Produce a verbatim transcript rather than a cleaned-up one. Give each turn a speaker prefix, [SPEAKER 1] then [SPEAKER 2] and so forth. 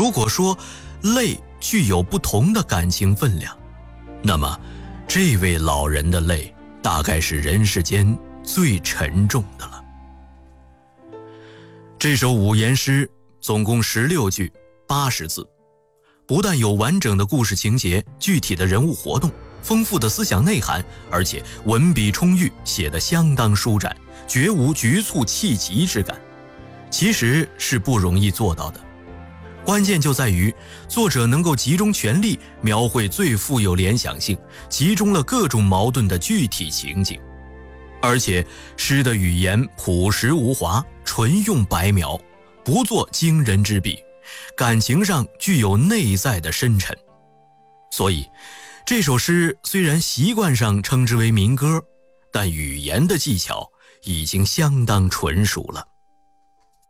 [SPEAKER 1] 如果说泪具有不同的感情分量，那么这位老人的泪大概是人世间最沉重的了。这首五言诗总共十六句八十字，不但有完整的故事情节、具体的人物活动、丰富的思想内涵，而且文笔充裕，写得相当舒展，绝无局促气急之感。其实是不容易做到的，关键就在于作者能够集中全力描绘最富有联想性、集中了各种矛盾的具体情景。而且诗的语言朴实无华，纯用白描，不做惊人之笔，感情上具有内在的深沉。所以这首诗虽然习惯上称之为民歌，但语言的技巧已经相当纯熟了。